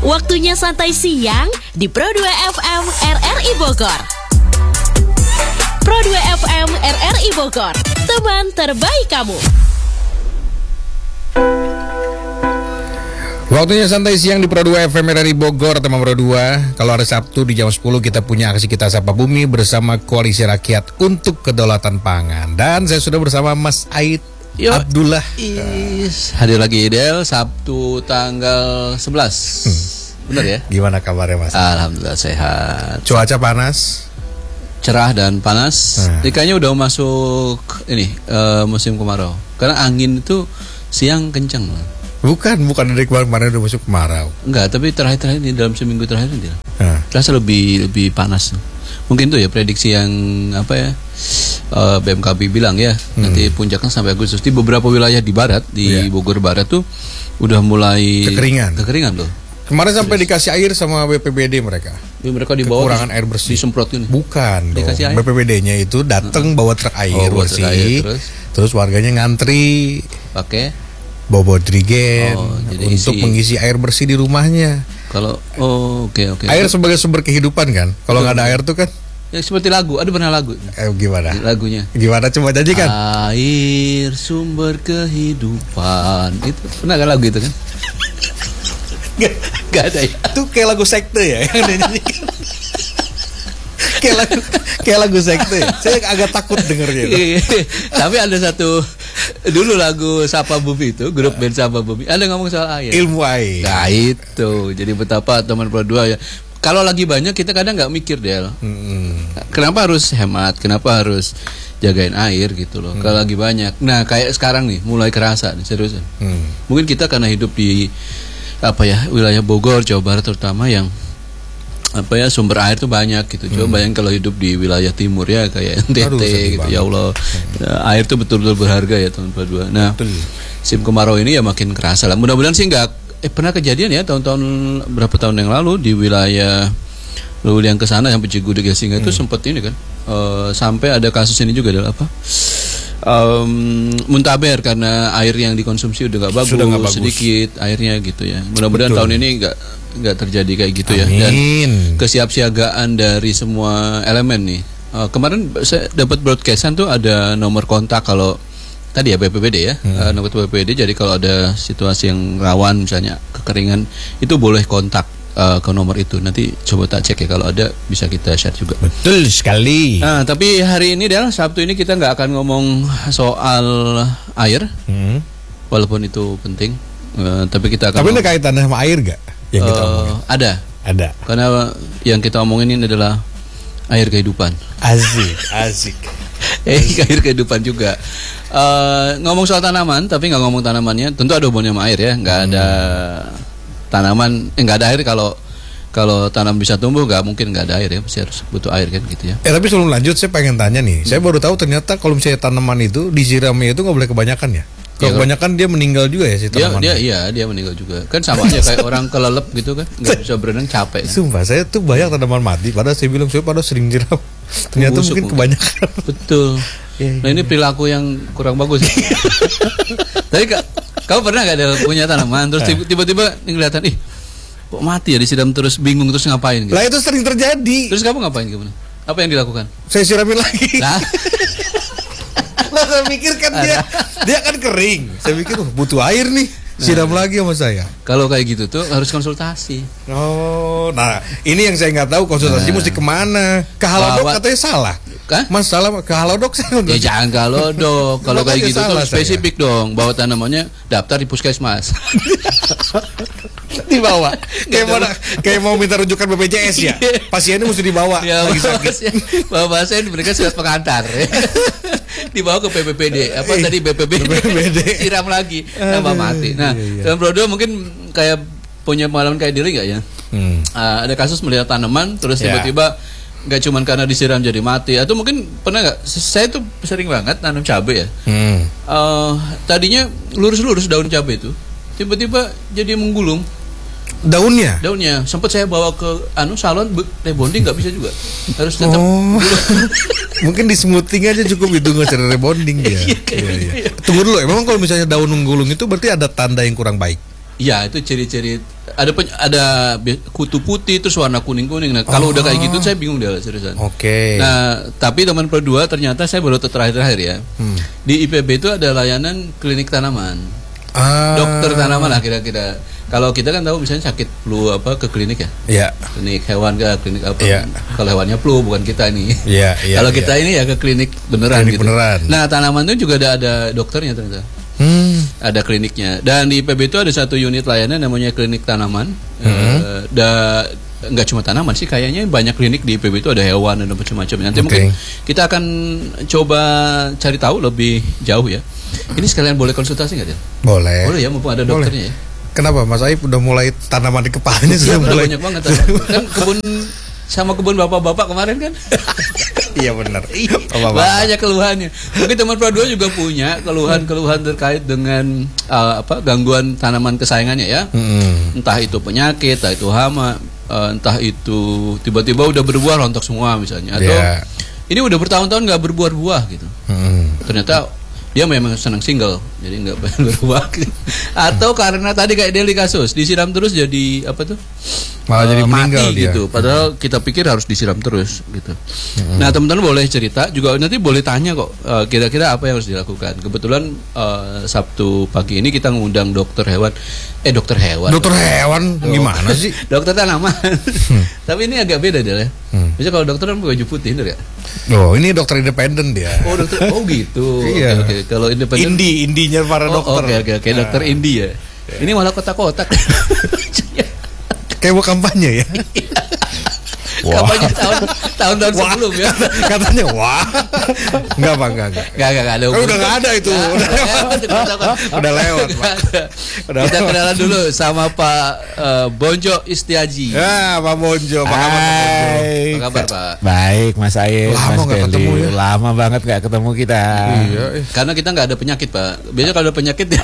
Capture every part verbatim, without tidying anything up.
Waktunya santai siang di Pro dua F M R R I Bogor. Pro dua F M R R I Bogor, teman terbaik kamu. Waktunya santai siang di Pro dua F M R R I Bogor, teman Pro dua. Kalau hari Sabtu di jam sepuluh kita punya aksi Kita Sapa Bumi bersama Koalisi Rakyat untuk Kedaulatan Pangan. Dan saya sudah bersama Mas Aid Yo, Abdullah. Is, hadir lagi Del, Sabtu tanggal sebelas. Hmm. Benar ya? Gimana kabarnya Mas? Alhamdulillah sehat. Cuaca panas? Cerah dan panas. Hmm. Ini kayaknya udah masuk ini uh, musim kemarau. Karena angin itu siang kencang. Bukan, bukan dari kemarin-kemarin udah masuk kemarau. Enggak, tapi terakhir-terakhir ini dalam seminggu terakhir ini hmm. terasa lebih lebih panas. Mungkin tuh ya prediksi yang apa ya uh, B M K B bilang ya hmm. nanti puncaknya sampai Agustus. Di beberapa wilayah di barat, di yeah. Bogor Barat tuh udah mulai kekeringan. Kekeringan loh. Kemarin sampai Terus. dikasih air sama B P B D mereka. Ya, mereka dibawa kekurangan air bersih. Disemprot ini. Bukan dong. Dikasih air. B P B D-nya itu datang bawa truk air oh, bersih. Air, terus? terus warganya ngantri pakai bawa drigen oh, untuk isi. mengisi air bersih di rumahnya. Kalau oh oke okay, oke. Okay. Air sebagai sumber kehidupan kan. Kalau nggak ada air tuh kan. Ya seperti lagu. Ada pernah lagu? Eh gimana? Lagunya. Gimana coba nyanyikan? Air sumber kehidupan. Itu pernah kan lagu itu kan? Gak, gak ada ya. Itu kayak lagu sekte ya yang dinyanyikan. kayak lagu kayak lagu sekte. Saya agak takut dengernya itu. Tapi ada satu dulu lagu Sapa Bumi itu, grup band Sapa Bumi, ada ngomong soal air. Ilmu air. Nah itu, jadi betapa teman Pro dua ya. Kalau lagi banyak kita kadang nggak mikir Del. Hmm. Kenapa harus hemat? Kenapa harus jagain air gitu loh? Hmm. Kalau lagi banyak. Nah kayak sekarang nih, mulai kerasa nih seriusan. Hmm. Mungkin kita karena hidup di apa ya wilayah Bogor, Jawa Barat terutama yang apa ya sumber air tuh banyak gitu. Coba hmm. bayangin kalau hidup di wilayah timur ya kayak N T T Aduh, gitu. Ya Allah, hmm. nah, air tuh betul-betul berharga ya teman berdua. Nah, betul. Musim kemarau ini ya makin kerasa lah. Mudah-mudahan sih nggak eh pernah kejadian ya tahun-tahun berapa tahun yang lalu di wilayah lalu yang kesana yang Cigudeg Singa hmm. itu sempat ini kan uh, sampai ada kasus ini juga adalah apa? Um, muntaber karena air yang dikonsumsi udah nggak bagus, bagus sedikit airnya gitu ya. Mudah-mudahan Betul. tahun ini nggak nggak terjadi kayak gitu Amin. ya. Dan kesiapsiagaan dari semua elemen nih. Uh, kemarin saya dapat broadcastan tuh ada nomor kontak kalau tadi ya B P B D ya, hmm. uh, nomor B P B D. Jadi kalau ada situasi yang rawan misalnya kekeringan itu boleh kontak Uh, ke nomor itu. Nanti coba tak cek ya kalau ada bisa kita share juga. Betul sekali. Nah, tapi hari ini adalah Sabtu ini kita nggak akan ngomong soal air, hmm. walaupun itu penting. Uh, tapi kita akan. Tapi ada kaitannya sama air nggak? Yang kita uh, omongin? Ada. Ada. Karena yang kita omongin ini adalah air kehidupan. Asik, asik. Eh, air kehidupan juga. Uh, ngomong soal tanaman, tapi nggak ngomong tanamannya. Tentu ada hubungannya sama air ya. Nggak hmm. ada tanaman eh, nggak ada air kalau kalau tanam bisa tumbuh nggak mungkin nggak ada air ya, pasti harus butuh air kan gitu ya. Eh tapi sebelum lanjut saya pengen tanya nih, hmm. saya baru tahu ternyata kalau misalnya tanaman itu disiramnya itu nggak boleh kebanyakan ya. Kalau ya, kebanyakan dia meninggal juga ya si tanaman. Dia, dia iya dia meninggal juga kan sama aja kayak orang kelelep gitu kan nggak bisa berenang capek. Kan? Sumpah saya tuh banyak tanaman mati, padahal saya bilang saya pada sering siram. Ternyata Busuk, mungkin kebanyakan. Betul. Ya, nah ini perilaku yang kurang bagus. Tapi kak kamu pernah gak ada punya tanaman terus tiba-tiba kelihatan ih kok mati ya disiram terus bingung terus ngapain gitu. Lah itu sering terjadi. Terus kamu ngapain gimana? Apa yang dilakukan? Saya siramin lagi. Nah, nah saya pikir kan dia dia kan kering. Saya pikir oh, butuh air nih. Siram nah, lagi sama saya. Kalau kayak gitu tuh harus konsultasi. Oh, nah ini yang saya nggak tahu konsultasi nah. mesti kemana? Ke Halodoc katanya salah. Hah? Mas salah ke Halodoc saya. Ya jangan ke Halodoc. Kalau kayak gitu tuh spesifik saya. dong. Bawa tanamannya daftar di puskesmas. Dibawa. Kayak mau kayak mau minta rujukan B P J S ya. Pasiennya mesti dibawa. Ya, lagi sakit. Bawa pasien diberikan surat pengantar. Dibawa ke P P P D. Apa tadi B P B D? Siram lagi tambah mati. Nah, iya, iya. Dan Bro mungkin kayak punya pengalaman kayak diri nggak ya? Hmm. Uh, ada kasus melihat tanaman terus yeah. tiba-tiba nggak cuma karena disiram jadi mati atau mungkin pernah nggak? Saya tuh sering banget nanam cabai ya. Hmm. Uh, tadinya lurus-lurus daun cabai itu tiba-tiba jadi menggulung. Daunnya? Daunnya. Sempat saya bawa ke anu salon rebonding nggak bisa juga. Harus tetap. Oh. Mungkin di smoothing aja cukup itu nggak cara rebonding dia. Iya, iya. Tunggu dulu, memang kalau misalnya daun menggulung itu berarti ada tanda yang kurang baik. Iya, itu ciri-ciri ada pen, ada kutu putih terus warna kuning-kuning. Nah, kalau oh. udah kayak gitu saya bingung deh seriusan. Oke. Okay. Nah, tapi teman Pro dua ternyata saya baru terakhir-terakhir ya. Hmm. Di I P B itu ada layanan klinik tanaman. Ah. Dokter tanaman lah kira-kira. Kalau kita kan tahu misalnya sakit flu apa ke klinik ya? Iya. Klinik hewan ke klinik apa? Iya. Kalau hewannya flu bukan kita ini. Iya, iya. Kalau kita ya. ini ya ke klinik beneran klinik gitu. Beneran. Nah, tanaman itu juga ada ada dokternya ternyata. Hmm. Ada kliniknya. Dan di I P B itu ada satu unit layanan namanya klinik tanaman. Hmm. Uh, da nggak cuma tanaman sih, kayaknya banyak klinik di I P B itu ada hewan dan macam-macam. Nanti okay. mungkin kita akan coba cari tahu lebih jauh ya. Ini sekalian boleh konsultasi nggak, Del? Boleh. Boleh ya, mumpung ada dokternya ya. Kenapa Mas Aib udah mulai tanaman di kepalanya sudah mulai banyak banget kan kebun sama kebun bapak-bapak kemarin kan? Iya benar. Banyak keluhannya. Mungkin teman Pro dua juga punya keluhan-keluhan terkait dengan uh, apa gangguan tanaman kesayangannya ya. Hmm. Entah itu penyakit, entah itu hama, uh, entah itu tiba-tiba udah berbuah rontok semua misalnya, atau yeah. ini udah bertahun-tahun nggak berbuah-buah gitu. Hmm. Ternyata dia memang senang single, jadi nggak berbuah. Atau karena tadi kayak Deli kasus disiram terus jadi apa tuh? Malah uh, jadi meninggal mati dia. Gitu. Padahal kita pikir harus disiram terus gitu. Hmm. Nah teman-teman boleh cerita juga, nanti boleh tanya kok uh, kira-kira apa yang harus dilakukan. Kebetulan uh, Sabtu pagi ini kita ngundang dokter hewan. Eh dokter hewan. Dokter hewan gimana sih? Dokter tanaman. Hmm. Tapi ini agak beda deh ya. Hmm. Biasanya kalau dokter kan baju putih, bener ya? Oh ini dokter independen dia. Oh dokter, oh gitu. Iya. Oke, oke. Kalau independen. Indi, indinya para oh, dokter. Oke oke oke. Dokter nah. Indi ya. Ini malah kotak-kotak. Kayak mau kampanye ya. Wah. Kampanye tahun tahun-tahun sebelum ya. Katanya wah. Enggak Pak, enggak enggak. Enggak enggak ada. Oh, udah enggak ada itu. Nah, udah lewat. Udah lewat, Pak. Udah kita kenalan dulu sama Pak uh, Bonjo Istiaji. Ya, Pak Bonjo. Apa kabar Pak Bonjo? Apa kabar, Pak? Baik, Mas Aib. Lama enggak ketemu ya. Lama banget enggak ketemu kita. Iya. Karena kita enggak ada penyakit, Pak. Biasanya kalau ada penyakit dia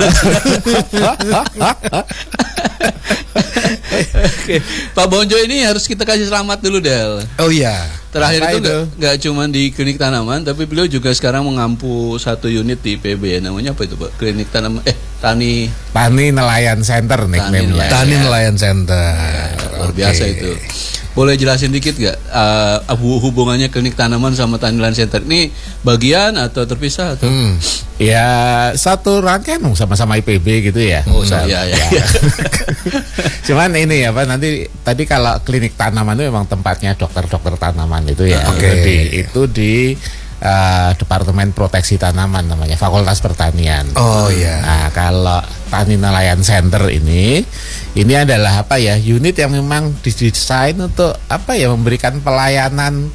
Oke, Pak Bonjo ini harus kita kasih selamat dulu, Del. Oh iya. Terakhir Apa itu nggak cuma di klinik tanaman, tapi beliau juga sekarang mengampu satu unit di I P B. Namanya apa itu, Pak? Klinik tanaman eh Tani Tani Nelayan Center nickname-nya. Tani Nelayan Center. Ya, luar biasa okay. itu. Boleh jelasin dikit nggak uh, hubungannya klinik tanaman sama Tani Nelayan Center? Ini bagian atau terpisah atau? Hmm. Ya satu rangkaian sama-sama I P B gitu ya. Oh nah, iya ya. ya. Cuman ini ya Pak, nanti tadi kalau klinik tanaman itu memang tempatnya dokter-dokter tanaman itu ya. Oke. Okay. Di, itu di uh, Departemen Proteksi Tanaman namanya, Fakultas Pertanian. Oh iya. Nah kalau Tani Nelayan Center ini, ini adalah apa ya? Unit yang memang didesain untuk apa ya? Memberikan pelayanan.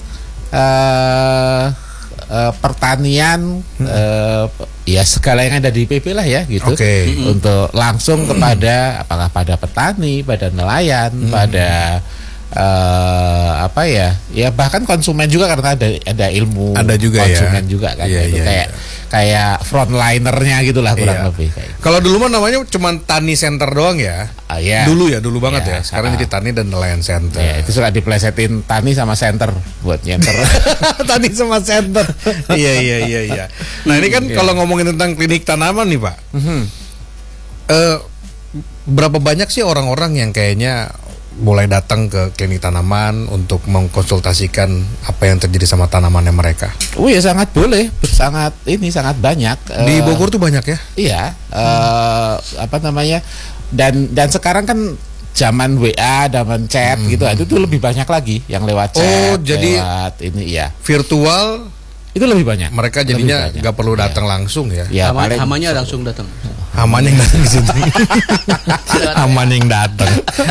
Uh, Uh, pertanian hmm. uh, ya segala yang ada di I P B lah ya gitu okay. hmm. untuk langsung kepada apakah pada petani, pada nelayan, hmm. pada uh, apa ya ya bahkan konsumen juga, karena ada ada ilmu ada juga konsumen ya. juga kan iya, gitu. iya, kayak iya. kayak frontlinernya gitulah kurang iya. lebih. Kalau dulu mah namanya cuma Tani Center doang ya. Ah, iya. Dulu ya, dulu banget ya. ya. Sekarang ah. jadi Tani dan Nelayan Center. Ya, itu suka diplesetin Tani sama Center buat nyenter. Tani sama Center. Iya iya iya iya. Nah ini kan kalau ngomongin tentang klinik tanaman nih Pak. Mm-hmm. Uh, berapa banyak sih orang-orang yang kayaknya mulai datang ke klinik tanaman untuk mengkonsultasikan apa yang terjadi sama tanamannya mereka? Oh ya sangat boleh, sangat ini sangat banyak. Di Bogor tuh banyak ya? Iya, hmm. uh, apa namanya? Dan dan sekarang kan zaman W A, zaman chat hmm. gitu, itu tuh lebih banyak lagi yang lewat chat. Oh jadi lewat ini ya. Virtual itu lebih banyak. Mereka jadinya nggak perlu datang ya. langsung ya? Ya Hama, hamanya langsung datang. Aman yang datang di sini. Aman yang datang.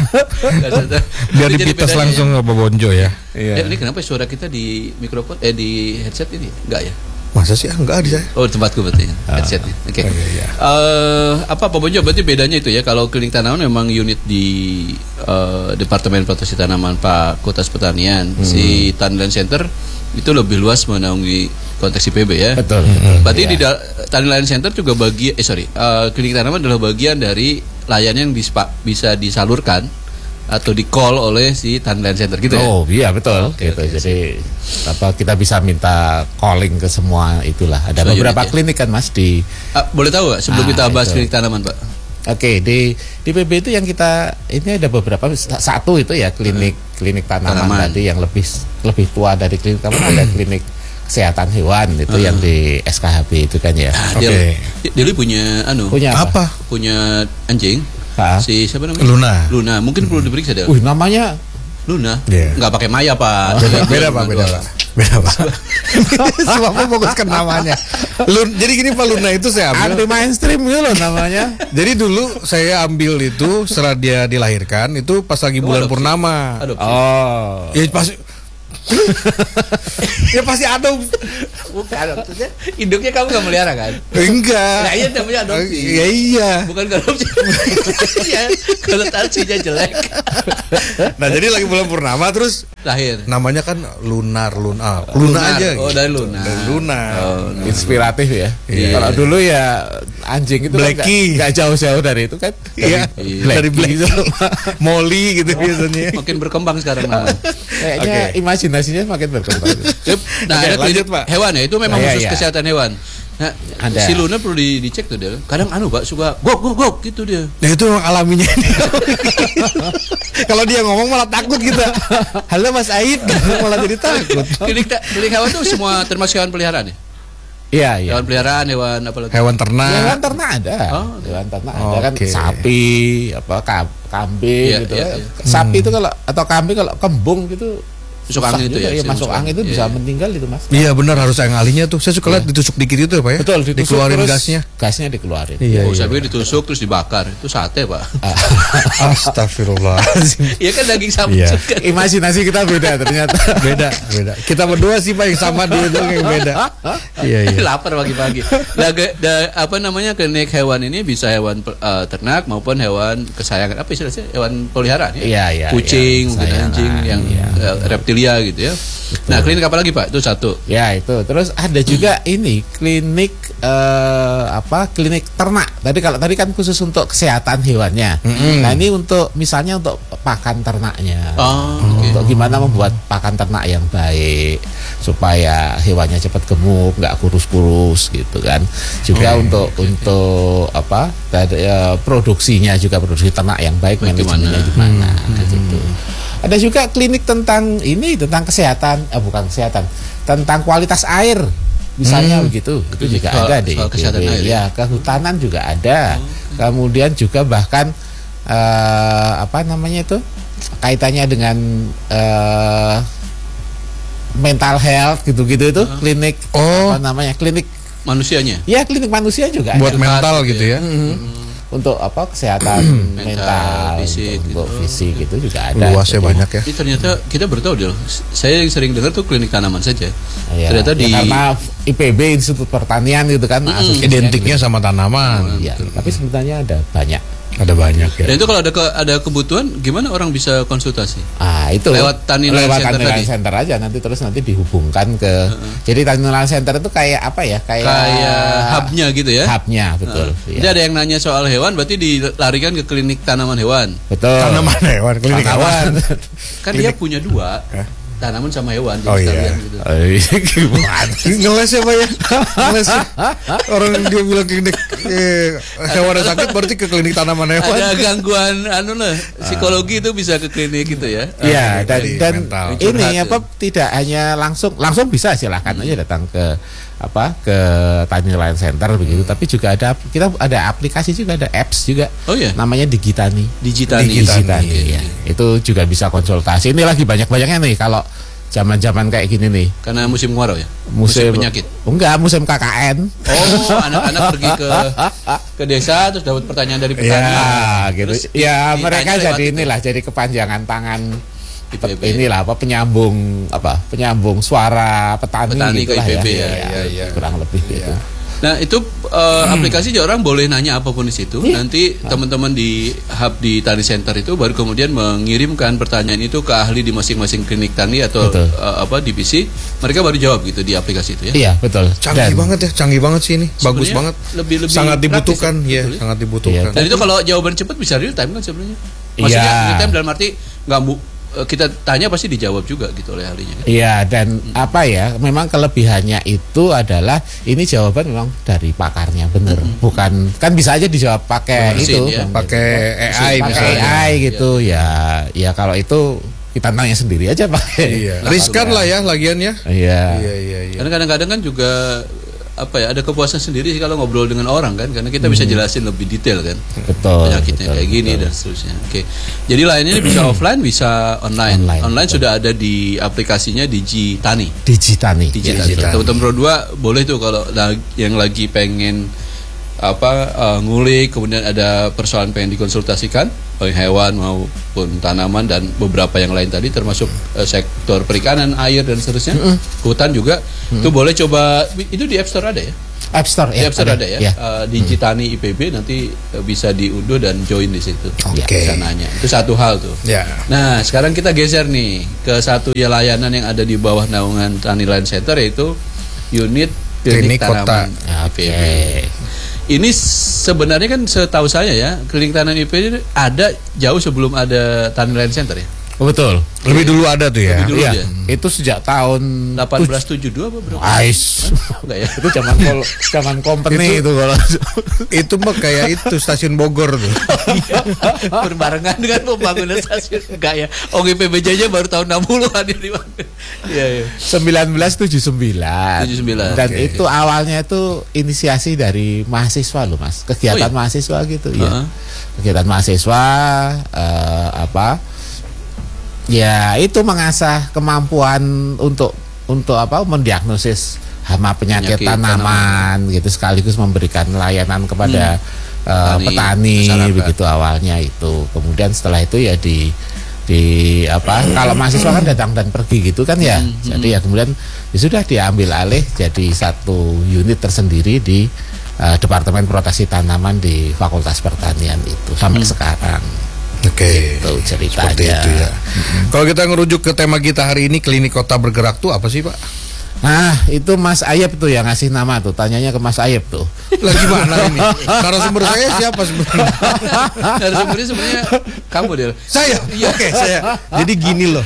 Biar dipites langsung ke Pak Bonjo ya. Iya. Eh, ini kenapa suara kita di mikrofon eh di headset ini enggak ya? Masa sih? Enggak ada saya. Oh, tempatku berarti headset ini. Oke. Okay. Oh, iya, iya. uh, apa Pak Bonjo berarti bedanya itu ya, kalau klinik tanaman memang unit di uh, Departemen Proteksi Tanaman Fakultas Pertanian, hmm. si Tanilan Center itu lebih luas menaungi konteks I P B ya. Betul. Hmm. Berarti ya. Di Tanilan Center juga bagi eh sorry uh, klinik tanaman adalah bagian dari layanan yang dispa, bisa disalurkan atau di call oleh si Tanilan Center gitu ya. Oh iya betul. Okay, gitu. Okay. Jadi apa kita bisa minta calling ke semua itulah. Ada semua beberapa unit, klinik ya? Kan Mas di. Uh, boleh tahu nggak sebelum ah, kita bahas itu. klinik tanaman Pak? Oke, di di P B itu yang kita ini ada beberapa, satu itu ya klinik klinik tanaman, Tanaman. tadi yang lebih lebih tua dari klinik tanaman ada klinik kesehatan hewan itu Hmm. yang di S K H B itu kan ya. Ah, Oke. dia, dia punya anu, Punya apa? Apa? punya anjing. Ah. Si siapa namanya? Luna. Luna. Mungkin perlu diperiksa dia. Wih, namanya Luna. Iya. Nggak pakai Maya, Pak. Beda, Jadi beda Luna pak, beda doang. pak, beda pak. Sebab fokus ke namanya. Lun, jadi gini Pak, Luna itu saya ambil. anti mainstream itu loh namanya. Jadi dulu saya ambil itu setelah dia dilahirkan itu pas lagi bulan adopsi. purnama. Adopsi. Oh. Ya pasti. Ya pasti adopsi. Bukan maksudnya induknya kamu nggak melihara kan? Enggak. Nah, iya namanya adopsi. Ya iya. Bukan adopsi. Ya, kalau konotasinya jelek. Nah jadi lagi bulan purnama terus Lahir. namanya kan Lunar, Luna, Luna Lunar. aja. Oh, dari Luna. Dari Luna. Oh, Inspiratif ya. Iya. Kalau dulu ya anjing itu kan Blackie. nggak- nggak jauh-jauh dari itu kan. Iya. Iya. Dari Black Molly gitu biasanya. makin berkembang sekarang namanya. Kayaknya Oke. imajinasinya makin berkembang. Nah, Oke, ada lanjut, klinik Pak. hewan ya, itu memang Iya, khusus iya. kesehatan hewan. Nah, Ada. si Luna perlu di, dicek tuh dia. Kadang anu, Pak, suka gok gok gok gitu dia. Nah itu memang alaminya dia. Kalau dia ngomong malah takut kita. Halo Mas Aid, malah jadi takut. Klinik ta- klinik hewan tuh semua termasuk hewan peliharaan ya? Iya, iya. Hewan peliharaan, hewan apa lagi? Hewan Ya, ternak. hewan ternak ada. Oh, Hewan ternak ada kan Oke. sapi, apa kam- kambing Iya, gitu iya, ya. iya. Sapi itu kalau atau kambing kalau kembung gitu Masuk susah angin itu juga ya, masuk masuk angin itu angin. bisa Iya, iya. meninggal itu, Mas. Iya benar harus yang ahlinya tuh. Saya suka lihat ditusuk dikit itu ya Pak ya. Betul, ditusuk Dikeluarin terus gasnya. Gasnya dikeluarin. Iya Oh, iya. saya pikir ditusuk terus dibakar. Itu sate, Pak. Astagfirullah. Iya kan daging sapi Iya. juga. Imajinasi kita beda ternyata. Beda, beda. Kita berdua sih Pak yang sama, dia itu yang beda. Iya iya. Lapar pagi-pagi. Nah, ke- da- apa namanya klinik hewan ini bisa hewan pe- eh, ternak maupun hewan kesayangan. Apa istilahnya? Hewan peliharaan ya? Iya, iya, Kucing, iya. mungkin Kesayangan, anjing, yang iya. eh, reptilia gitu ya. Nah, klinik apa lagi, Pak? Itu satu. Ya itu. Terus ada juga ini klinik eh, apa? Klinik ternak. Tadi kalau tadi kan khusus untuk kesehatan hewannya. Nah ini untuk misalnya untuk pakan ternaknya. Oh, oke. Untuk gimana membuat pakan ternak yang baik supaya hewannya cepat gemuk, nggak kurus-kurus gitu kan. Juga Oh, untuk untuk apa? Tadi, eh, produksinya juga produksi ternak yang baik, Bagaimana? manajemennya gimana gitu. Ada juga klinik tentang ini tentang kesehatan, eh, bukan kesehatan, tentang kualitas air. Misalnya begitu, itu juga Soal- ada di soal kesehatan I P B. air, Ya, kehutanan juga ada. Kemudian juga bahkan eh, apa namanya itu kaitannya dengan eh, mental health gitu-gitu itu klinik Oh. apa namanya klinik Manusianya. ya klinik manusia juga Buat ada. mental gitu gitu ya. Untuk apa kesehatan Mental, mental, fisik untuk, untuk gitu. fisik itu juga ada. Luasnya Jadi, banyak ya. Ini ternyata kita baru tahu Del. Saya sering dengar tuh klinik tanaman saja. ya, Ternyata ya di karena I P B Institut Pertanian gitu kan asosiasinya Identiknya gitu. sama tanaman. Iya, tapi sebenarnya ada banyak. Ada banyak ya. Dan itu kalau ada ke, ada kebutuhan gimana orang bisa konsultasi? Ah itu Lewat Tani Line lewat Center Tani Line tadi? Center aja nanti terus nanti dihubungkan ke. Jadi Tani Line Center itu kayak apa ya? Kayak Kayak hubnya gitu ya? Hubnya betul. Jadi Iya. ada yang nanya soal hewan berarti dilarikan ke klinik tanaman hewan. Betul. Tanaman hewan, klinik hewan. Kan dia punya dua, tanaman sama hewan. Oh, jadi iya. sekalian gitu. Oh, iya, gimana? Ngeles ya Pak ya. Ngeles ya. Orang dia bilang klinik eh, hewan yang sakit berarti ke klinik tanaman hewan. Ada gangguan anu lah, psikologi itu bisa ke klinik gitu ya. Iya, Ah, dan tadi dan mental. ini Curhat, apa tidak hanya langsung langsung bisa silahkan aja datang ke apa ke Tani Line Center begitu, tapi juga ada kita ada aplikasi juga, ada apps juga. Oh iya. Namanya Digitani. Digitani. Digitani. ya. Itu juga bisa konsultasi. Ini lagi banyak-banyaknya nih kalau zaman-zaman kayak gini nih. Karena musim kemarau ya. Musim, penyakit. Enggak, musim K K N. Oh, anak-anak pergi ke ke desa terus dapat pertanyaan dari petani. Ya, gitu. Terus Ya, ditanya mereka lewat jadi itu. inilah jadi kepanjangan tangan I P B. inilah apa penyambung apa penyambung suara petani, Petani ke gitulah I P B ya, ya, Ya, iya, iya. kurang lebih gitu. Nah itu eh, aplikasi juga orang boleh nanya apapun di situ. Iya. Nanti teman-teman di hub di Tani Center itu baru kemudian mengirimkan pertanyaan itu ke ahli di masing-masing klinik tani atau Betul. eh, apa divisi. Mereka baru jawab gitu di aplikasi itu ya. Iya betul. Canggih Dan- banget ya, canggih banget sih ini. Bagus Sebenarnya banget. lebih- lebih sangat praktis dibutuhkan ya, ya, betul ya. sangat dibutuhkan. Iya. Dan itu kalau jawaban cepat bisa real time kan sebenarnya. Maksudnya Iya. real time dalam arti nggak bu uh, kita tanya pasti dijawab juga gitu oleh ahlinya. Kan? Iya, dan hmm. apa ya? Memang kelebihannya itu adalah ini jawaban memang dari pakarnya, bener. Hmm. Bukan kan bisa aja dijawab pakai Mesin, itu, ya. pakai A I, pakai A I gitu ya. Ya, ya kalau itu kita nanya sendiri aja pakai. Iya. Riskan lah ya lagiannya. Iya. Iya, iya, iya. Karena kadang-kadang kan juga apa ya, ada kepuasan sendiri sih kalau ngobrol dengan orang kan, karena kita bisa jelasin lebih detail kan. Betul. Penyakitnya betul, kayak gini betul. dan seterusnya. Oke. Jadi lainnya ini bisa offline, bisa online. Online, Online, betul. sudah ada di aplikasinya Digitani. Digitani. Digitani. Digitani. Teman-teman Pro dua boleh tuh kalau la- yang lagi pengen apa uh, ngulik, kemudian ada persoalan pengen dikonsultasikan, baik hewan maupun tanaman dan beberapa yang lain tadi, termasuk uh, sektor perikanan, air dan seterusnya, mm-hmm. hutan juga, mm-hmm. itu boleh coba. Itu di App Store ada ya? App Store Di ya. App Store ada, ada ya. ya. Uh, Digitani I P B nanti uh, bisa diunduh dan join di situ. Oke. Bisa nanya. Itu satu hal tuh. Ya. Nah, sekarang kita geser nih ke satu ya layanan yang ada di bawah naungan Tani Layan Center, yaitu unit Klinik klinik Kota. tanaman I P B. Oke. Ini sebenarnya kan setahu saya ya, klinik tanaman I P B ada jauh sebelum ada Tani Layan Center ya. Oh, betul. Lebih dulu ada tuh ya. Lebih dulu Iya. ya. Itu sejak tahun delapan belas tujuh puluh dua apa berapa? Ais. Enggak ya? Itu zaman kol zaman company itu, Itu- kalau Itu mah kayak itu stasiun Bogor tuh. Berbarengan dengan pembangunan stasiun enggak ya? O G P B J-nya baru tahun enam puluhan ya. Iya, iya. seribu sembilan ratus tujuh puluh sembilan. tujuh puluh sembilan. Dan Oke, itu awalnya itu inisiasi dari mahasiswa loh, Mas. Kegiatan Oh, iya? mahasiswa gitu ya. Uh-huh. Kegiatan mahasiswa eh, apa? Ya, itu mengasah kemampuan untuk untuk apa? Mendiagnosis hama penyakit, Penyakit tanaman, gitu, sekaligus memberikan layanan kepada eh, Petani, petani masyarakat. begitu awalnya itu. Kemudian setelah itu ya di di apa, kalau mahasiswa kan datang dan pergi gitu kan ya. Jadi ya kemudian ya sudah diambil alih jadi satu unit tersendiri di eh, Departemen Proteksi Tanaman di Fakultas Pertanian itu sampai sekarang. Oke. Itu ceritanya. Seperti itu ya. Kalau kita ngerujuk ke tema kita hari ini, klinik kota bergerak tuh apa sih, Pak? Nah, itu Mas Ayep tuh yang ngasih nama tuh. Tanyanya ke Mas Ayep tuh. Lagi mana ini? Narasumber saya siapa sebenarnya? Narasumbernya sebenarnya kamu Del. Saya. Oke, saya. Jadi gini loh.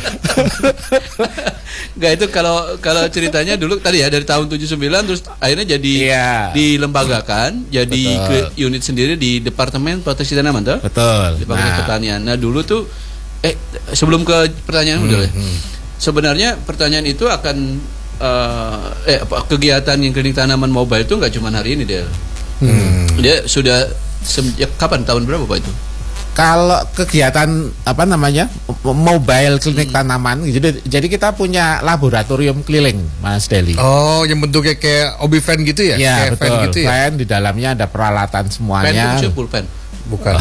Enggak, itu kalau kalau ceritanya dulu tadi ya dari tahun tujuh puluh sembilan terus akhirnya jadi Iya. dilembagakan jadi Betul. ke unit sendiri di Departemen Proteksi Tanaman tuh. Betul. Departemen Nah, Pertanian. Nah, dulu tuh eh sebelum ke pertanyaan udah ya. Sebenarnya pertanyaan itu akan eh, eh apa, kegiatan yang klinik tanaman mobile itu nggak cuma hari ini Del. Hmm. Dia sudah sejak kapan, tahun berapa Pak itu? kalau kegiatan apa namanya mo- mobile klinik tanaman, jadi jadi kita punya laboratorium keliling, Mas Deli. Oh, yang bentuknya kayak obi fan gitu ya? Ya, Kayak betul. fan gitu ya? Fan di dalamnya ada peralatan Pen semuanya. itu pulpen. Bukan.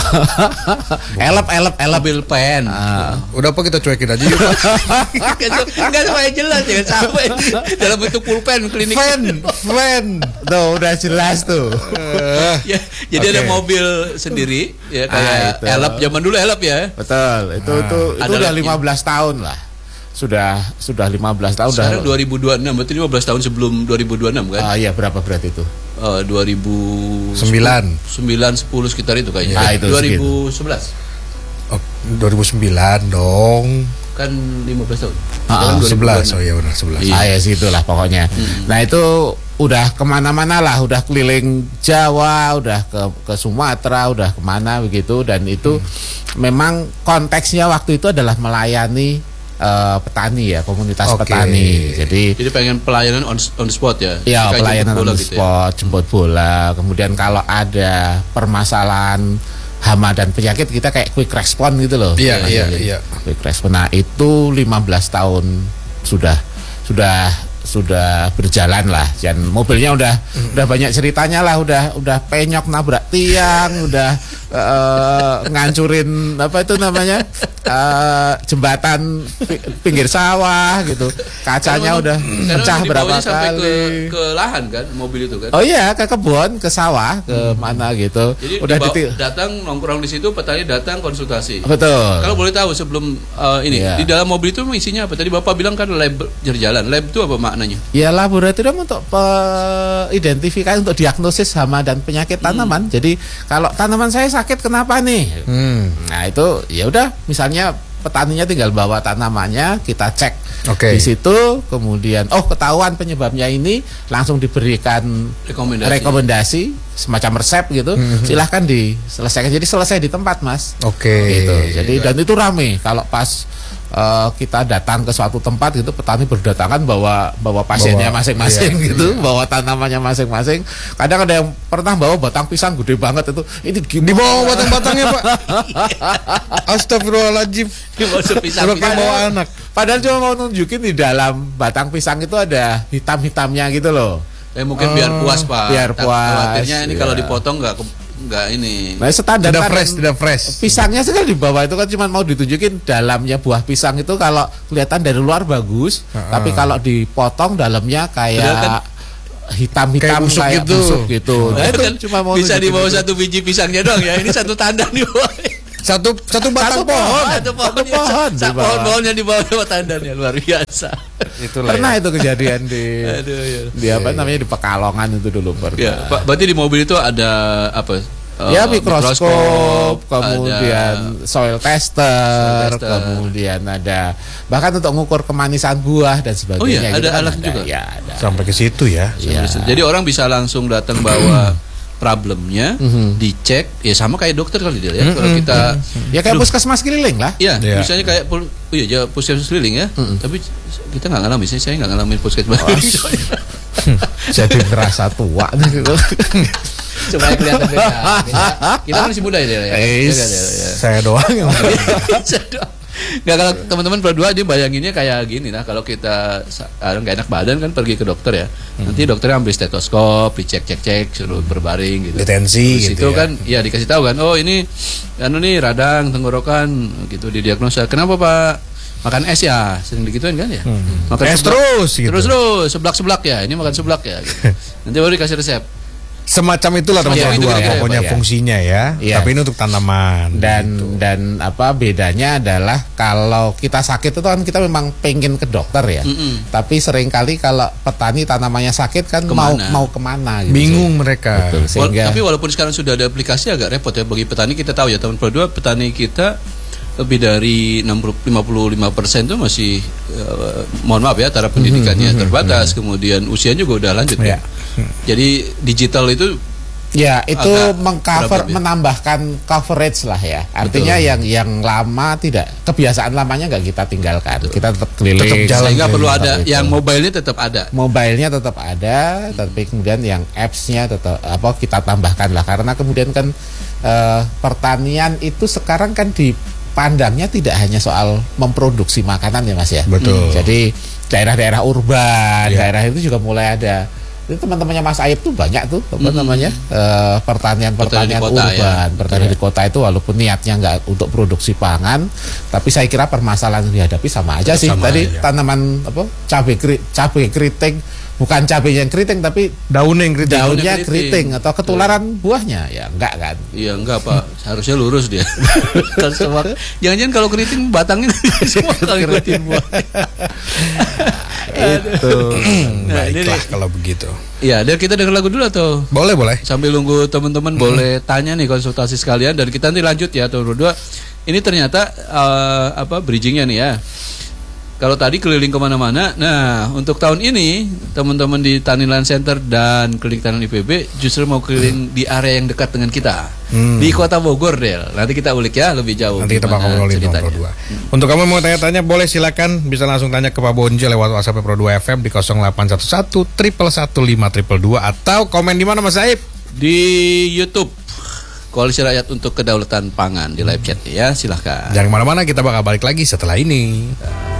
elep elep elep. Mobil pen. Ah. Udah apa kita cuekin aja yuk, Pak? Enggak supaya jelas ya, sampai dalam bentuk pulpen klinik. Fan, fan. Tuh udah jelas tuh. Ya, jadi Oke. ada mobil sendiri ya kayak Ah, itu. elep, zaman dulu elep ya. Betul. Itu Ah. itu itu Ada udah labnya. lima belas tahun lah. Sudah sudah lima belas tahun Sekarang udah. dua ribu dua puluh enam, berarti lima belas tahun sebelum dua ribu dua puluh enam kan? Ah iya, berapa berarti itu? Eh, dua ribu Sembilan. sembilan sepuluh sekitar itu kayaknya. Ah, itu dua ribu sebelas Oh, dua ribu sembilan dong. kan lima belas tahun. Ah, Sekarang dua ribu dua puluh enam. sebelas. Oh iya benar sebelas. Iya. Ah ya situlah pokoknya. Nah itu udah kemana-mana lah, udah keliling Jawa, udah ke ke Sumatera, udah kemana begitu, dan itu memang konteksnya waktu itu adalah melayani eh, petani ya, komunitas Oke. petani. Jadi Jadi pengen pelayanan on, on the spot ya. ya Kayak pelayanan jemput bola on the gitu ya. spot, jemput bola. Kemudian kalau ada permasalahan hama dan penyakit, kita kayak quick respon gitu loh. Iya, Mas iya, Deli. iya. Quick respon. Nah itu lima belas tahun sudah sudah sudah berjalan lah, dan mobilnya udah Hmm. udah banyak ceritanya lah, udah udah penyok nabrak tiang, udah eh, ngancurin apa itu namanya eh, jembatan pi- pinggir sawah gitu, kacanya Karena udah karena pecah berapa dibawanya sampai kali. ke, ke lahan kan mobil itu kan. Oh iya, ke kebun, ke sawah, ke mana gitu. Jadi Udah dibawa- diti- datang nongkrong di situ, petani datang konsultasi. Betul. Kalau boleh tahu sebelum uh, ini Iya. di dalam mobil itu isinya apa? Tadi Bapak bilang kan lab berjalan. Lab itu apa maknanya? Ya laboratorium untuk pe- identifikasi, untuk diagnosis hama dan penyakit tanaman. Jadi kalau tanaman saya sakit kenapa nih? Hmm. Nah itu ya udah, misalnya petaninya tinggal bawa tanamannya, kita cek Oke. di situ, kemudian oh ketahuan penyebabnya ini, langsung diberikan Rekomendasi. rekomendasi semacam resep gitu, silahkan diselesaikan. Jadi selesai di tempat, Mas. Oke. Gitu. Jadi dan itu rame kalau pas uh, kita datang ke suatu tempat gitu, petani berdatangan bawa bawa pasiennya Bawa- masing-masing iya, gitu, bawa tanamannya masing-masing. Kadang ada yang pernah bawa batang pisang gede banget itu. Ini gimana? Di bawah batang-batangnya, Pak. Astagfirullahaladzim. Di bawah sepisang Udah kayak bawa anak. Padahal cuma mau nunjukin di dalam batang pisang itu ada hitam-hitamnya gitu loh. Eh mungkin biar puas Pak. biar Tak- puas, Khawatirnya ini iya. kalau dipotong nggak ke- nggak ini. Nah, standar Tidak kan fresh, tidak fresh. pisangnya sekali di bawah itu kan cuma mau ditunjukin dalamnya buah pisang itu kalau kelihatan dari luar bagus, Uh-uh. tapi kalau dipotong dalamnya kayak Padahal kan hitam-hitam kayak busuk kayak gitu. busuk gitu. Nah, itu Kan cuma mau bisa di nunjukin bawah itu. satu biji pisangnya doang ya. Ini satu tanda nih bawah. Satu satu batang Satu pohon. Satu pohon, Satu pohon di Satu bawah. pohon-pohonnya di bawah sama tandanya luar biasa. Itulah. Pernah ya. itu kejadian di Aduh ya. di apa namanya di Pekalongan itu dulu pernah. Ya, Pak, berarti di mobil itu ada apa? Ya Eh, mikroskop, ada- kemudian soil tester, Soil tester. kemudian ada bahkan untuk mengukur kemanisan buah dan sebagainya. Oh iya, gitu ada kan alat juga? Ya, ada. Sampai ke situ ya. Iya. Jadi orang bisa langsung datang bawa problemnya, dicek, ya sama kayak dokter kali dia ya. Kalau kita Ya kayak puskesmas keliling lah. ya, Iya. misalnya kayak pul- oh iya, ya, puskesmas keliling ya. Tapi kita nggak ngalamin sih, saya nggak ngalamin puskesmas. Jadi merasa tua nih. Supaya kelihatan beda. Beda. Kita masih muda ya, Del, ya. Eh, Jaga, Del, ya. Saya doang yang Nggak, kalau teman-teman berdua dia bayanginnya kayak gini nah, kalau kita sa- ah, nggak enak badan kan pergi ke dokter ya. Nanti dokternya ambil stetoskop, dicek-cek-cek, suruh berbaring gitu. Detensi Terus gitu itu ya. kan ya dikasih tahu kan, oh ini anu nih radang tenggorokan gitu didiagnosa. Kenapa Pak? Makan es ya, sering digituin kan ya. Makan Es seblak- terus gitu. Terus terus seblak-seblak ya. Ini makan seblak ya gitu. Nanti baru dikasih resep. Semacam itulah teman Semacam dua itu ya, pokoknya Pak, ya. fungsinya ya. Iya. Tapi ini untuk tanaman. Dan gitu. dan apa bedanya adalah kalau kita sakit itu kan kita memang pengen ke dokter ya. Mm-mm. Tapi seringkali kalau petani tanamannya sakit kan mau Kemana? mau kemana gitu. bingung mereka. Betul. Wal- Sehingga tapi walaupun sekarang sudah ada aplikasi agak repot ya bagi petani. Kita tahu ya teman dua petani kita lebih dari enam puluh lima puluh lima persen itu masih eh, mohon maaf ya taraf pendidikannya terbatas, kemudian usianya juga udah lanjut Ya. ya. Jadi digital itu ya itu agak mengcover problem ya. menambahkan coverage lah ya. Artinya Betul. yang yang lama tidak kebiasaan lamanya nggak kita tinggalkan. Kita tetap keliling. Tetap jalan. sehingga perlu tetap ada itu. yang mobilenya tetap ada. Mobilenya tetap ada, tapi kemudian yang apps-nya tetap apa kita tambahkan lah karena kemudian kan eh, pertanian itu sekarang kan dipandangnya tidak hanya soal memproduksi makanan ya Mas ya. Betul. Jadi daerah-daerah urban, Ya. daerah itu juga mulai ada. Itu teman-temannya Mas Aib tuh banyak tuh apa Hmm. namanya eh, pertanian-pertanian Pertanian di kota, urban, ya. pertanian di kota itu walaupun niatnya nggak untuk produksi pangan, tapi saya kira permasalahan yang dihadapi sama aja sih. Sama Tadi aja. tanaman apa cabai keri, cabai keriting, bukan cabai yang keriting tapi Daunnya yang kritis. daunnya keriting. keriting atau ketularan buahnya ya enggak kan. Iya enggak Pak, harusnya lurus dia. Kalau semua- Jangan-jangan kalau keriting batangnya semua kalau ikutin buah. Itu. Nah, ini Baiklah nih. kalau begitu. Iya, dan kita dengar lagu dulu atau Boleh, boleh. sambil nunggu teman-teman boleh tanya nih konsultasi sekalian dan kita nanti lanjut ya teman berdua. Ini ternyata eh, apa bridgingnya nih ya. Kalau tadi keliling kemana-mana, nah untuk tahun ini teman-teman di Tani Land Center dan Klinik Tanaman I P B justru mau keliling di area yang dekat dengan kita Hmm. di Kota Bogor, Del. Nanti kita ulik ya lebih jauh. Nanti kita bakal gimana ngobrolin sama ceritanya. Pro dua. Untuk kamu yang mau tanya-tanya boleh silakan bisa langsung tanya ke Pak Bonjo lewat WhatsApp Pro dua F M di nol delapan satu satu satu satu lima dua dua atau komen di mana Mas Aib? Di YouTube Koalisi Rakyat untuk Kedaulatan Pangan di live chat ya, silahkan. Jangan kemana-mana, kita bakal balik lagi setelah ini.